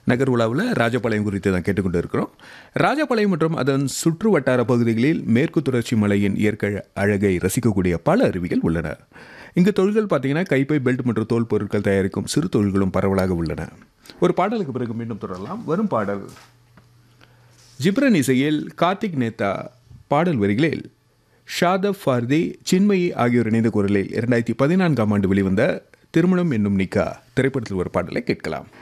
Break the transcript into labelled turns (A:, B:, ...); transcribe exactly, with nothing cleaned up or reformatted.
A: நகர் உலாவில் ராஜபாளையம் குறித்து தான் கேட்டுக்கொண்டு இருக்கிறோம். ராஜபாளையம் மற்றும் அதன் சுற்று வட்டார பகுதிகளில் மேற்கு தொடர்ச்சி மலையின் இயற்கை அழகை ரசிக்கக்கூடிய பல அருவிகள் உள்ளன. இங்கு தொழில்கள் பார்த்தீங்கன்னா கைப்பை, பெல்ட் மற்றும் தோல் பொருட்கள் தயாரிக்கும் சிறு தொழில்களும் பரவலாக உள்ளன. ஒரு பாடலுக்கு பிறகு மீண்டும் தொடரலாம். வரும் பாடல் ஜிப்ரன் இசையில் கார்த்திக் நேத்தா, பாடல் வரிகளில் ஷாதப் ஃபார்தி, சின்மயி ஆகியோர் இணைந்த குரலில் இரண்டாயிரத்தி பதினான்காம் ஆண்டு வெளிவந்த திருமணம் என்னும் நிக்கா திரைப்படத்தில் ஒரு பாடலை கேட்கலாம்.